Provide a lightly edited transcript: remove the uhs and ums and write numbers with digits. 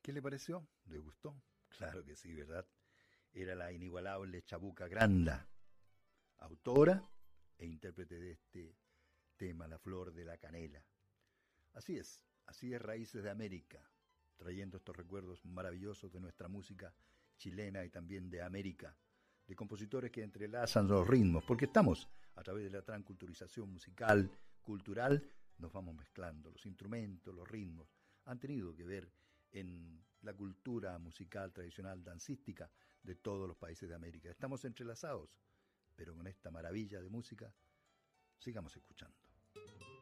¿Qué le pareció? ¿Le gustó? Claro que sí, ¿verdad? Era la inigualable Chabuca Granda, autora e intérprete de este tema, La Flor de la Canela. Así es Raíces de América, trayendo estos recuerdos maravillosos de nuestra música chilena y también de América, de compositores que entrelazan los ritmos, porque estamos, a través de la transculturización musical, cultural, nos vamos mezclando, los instrumentos, los ritmos, han tenido que ver en la cultura musical tradicional dancística de todos los países de América. Estamos entrelazados, pero con esta maravilla de música, sigamos escuchando.